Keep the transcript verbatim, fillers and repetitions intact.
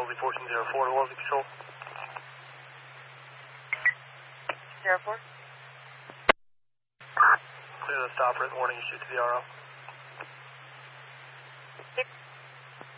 Wellesley fourteen zero four to Wellesley Patrol. zero four. Clear the stop, written warning issued to the R O. Six.